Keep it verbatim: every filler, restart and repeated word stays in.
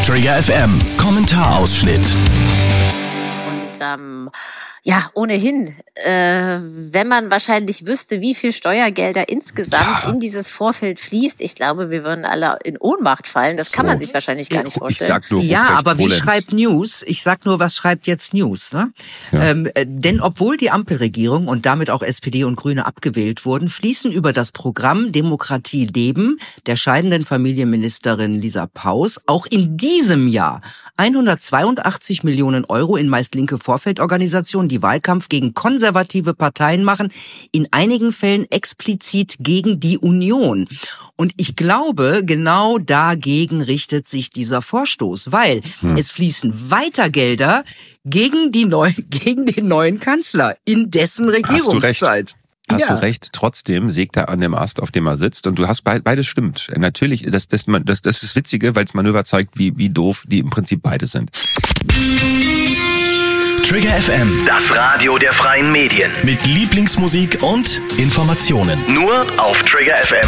Trigger F M, Kommentarausschnitt. Und ähm, ja, ohnehin, äh, wenn man wahrscheinlich wüsste, wie viel Steuergelder insgesamt Ja. in dieses Vorfeld fließt, ich glaube, wir würden alle in Ohnmacht fallen. Das So. kann man sich wahrscheinlich gar nicht Ich vorstellen. sag nur Ja, Ruprecht aber wie Polenz. schreibt News? Ich sag nur, was schreibt jetzt News? Ne? Ja. Ähm, äh, denn obwohl die Ampelregierung und damit auch S P D und Grüne abgewählt wurden, fließen über das Programm Demokratie leben der scheidenden Familienministerin Lisa Paus auch in diesem Jahr hundertzweiundachtzig Millionen Euro in meist linke Vorfeldorganisationen, die Wahlkampf gegen konservative Parteien machen, in einigen Fällen explizit gegen die Union. Und ich glaube, genau dagegen richtet sich dieser Vorstoß, weil Hm. es fließen weiter Gelder gegen die neuen, gegen den neuen Kanzler in dessen Regierungszeit. Hast Ja. du recht, trotzdem sägt er an dem Ast, auf dem er sitzt. Und du hast be- beides stimmt. Natürlich, das, das, das, das ist Witzige, weil es Manöver zeigt, wie, wie doof die im Prinzip beide sind. Trigger F M Das Radio der freien Medien. mit Lieblingsmusik und Informationen. Nur auf Trigger F M.